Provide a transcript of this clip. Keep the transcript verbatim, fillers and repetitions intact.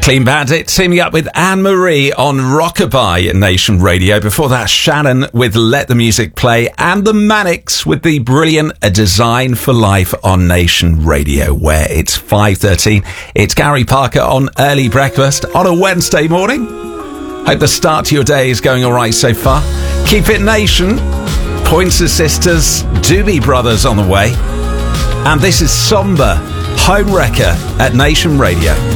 Clean Bandit teaming up with Anne-Marie on Rockabye Nation Radio. Before that, Shannon with Let the Music Play, and the Manics with the brilliant A Design for Life on Nation Radio, where it's five thirteen. It's Gary Parker on Early Breakfast on a Wednesday morning. Hope the start to your day is going all right so far. Keep it Nation, Pointer Sisters, Doobie Brothers on the way. And this is Somber, Home Wrecker at Nation Radio.